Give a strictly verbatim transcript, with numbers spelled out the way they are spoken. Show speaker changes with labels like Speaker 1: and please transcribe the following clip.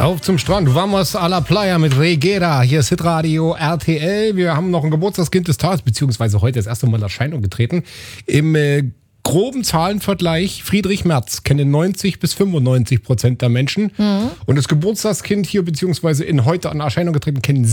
Speaker 1: Auf zum Strand, Vamos a la Playa mit Reguera. Hier ist Hitradio R T L. Wir haben noch ein Geburtstagskind des Tages, beziehungsweise heute das erste Mal in Erscheinung getreten. Im äh, groben Zahlenvergleich, Friedrich Merz kennen neunzig bis fünfundneunzig Prozent der Menschen. Mhm. Und das Geburtstagskind hier, beziehungsweise in heute an Erscheinung getreten, kennen